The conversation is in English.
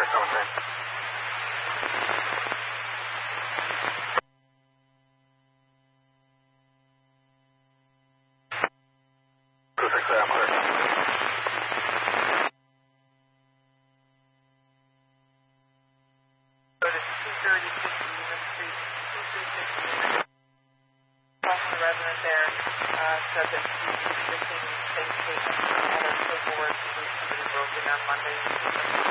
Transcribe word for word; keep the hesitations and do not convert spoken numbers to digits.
resident there uh, said that he's receiving state statements and other paperwork to be submitted broken on Monday.